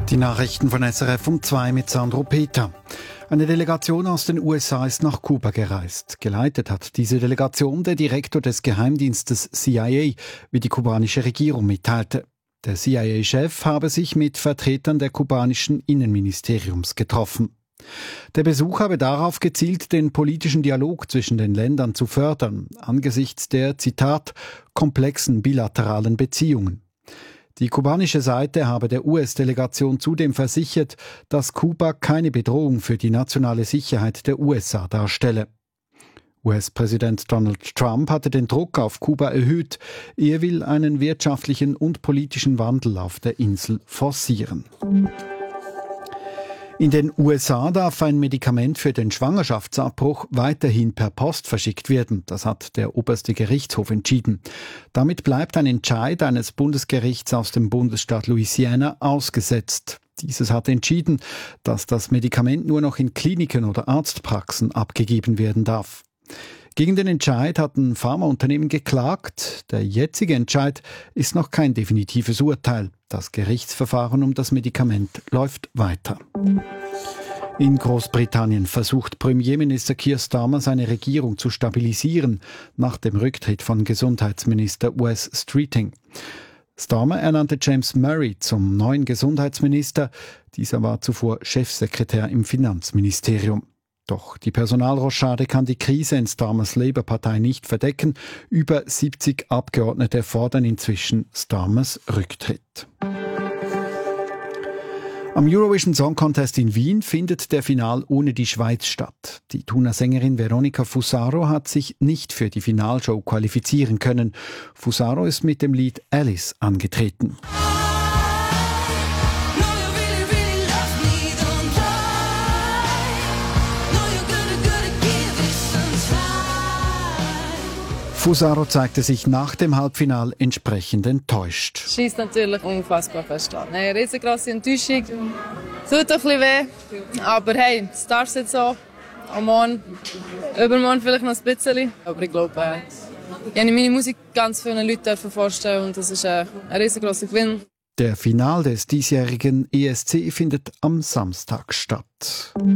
Die Nachrichten von SRF um 2 mit Sandro Peter. Eine Delegation aus den USA ist nach Kuba gereist. Geleitet hat diese Delegation der Direktor des Geheimdienstes CIA, wie die kubanische Regierung mitteilte. Der CIA-Chef habe sich mit Vertretern der kubanischen Innenministeriums getroffen. Der Besuch habe darauf gezielt, den politischen Dialog zwischen den Ländern zu fördern, angesichts der, Zitat, komplexen bilateralen Beziehungen. Die kubanische Seite habe der US-Delegation zudem versichert, dass Kuba keine Bedrohung für die nationale Sicherheit der USA darstelle. US-Präsident Donald Trump hatte den Druck auf Kuba erhöht. Er will einen wirtschaftlichen und politischen Wandel auf der Insel forcieren. In den USA darf ein Medikament für den Schwangerschaftsabbruch weiterhin per Post verschickt werden. Das hat der oberste Gerichtshof entschieden. Damit bleibt ein Entscheid eines Bundesgerichts aus dem Bundesstaat Louisiana ausgesetzt. Dieses hat entschieden, dass das Medikament nur noch in Kliniken oder Arztpraxen abgegeben werden darf. Gegen den Entscheid hatten Pharmaunternehmen geklagt. Der jetzige Entscheid ist noch kein definitives Urteil. Das Gerichtsverfahren um das Medikament läuft weiter. In Großbritannien versucht Premierminister Keir Starmer seine Regierung zu stabilisieren, nach dem Rücktritt von Gesundheitsminister Wes Streeting. Starmer ernannte James Murray zum neuen Gesundheitsminister. Dieser war zuvor Chefsekretär im Finanzministerium. Doch die Personalrochade kann die Krise in Starmers Labour-Partei nicht verdecken. Über 70 Abgeordnete fordern inzwischen Starmers Rücktritt. Am Eurovision Song Contest in Wien findet der Final ohne die Schweiz statt. Die Thuner Sängerin Veronica Fusaro hat sich nicht für die Finalshow qualifizieren können. Fusaro ist mit dem Lied Alice angetreten. Fusaro zeigte sich nach dem Halbfinal entsprechend enttäuscht. Es scheisst natürlich unfassbar fest an. Eine riesengroße Enttäuschung. Es tut ein bisschen weh. Aber hey, es darf jetzt so. Am Morgen, übermorgen vielleicht noch ein bisschen. Aber ich glaube, ich habe meine Musik ganz vielen Leuten vorstellen und das ist ein riesengroßer Gewinn. Der Final des diesjährigen ESC findet am Samstag statt.